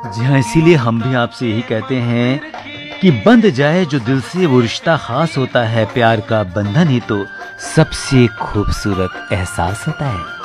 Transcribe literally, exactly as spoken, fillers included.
जी हाँ, इसीलिए हम भी आपसे यही कहते हैं कि बंध जाए जो दिल से वो रिश्ता खास होता है। प्यार का बंधन ही तो सबसे खूबसूरत एहसास होता है।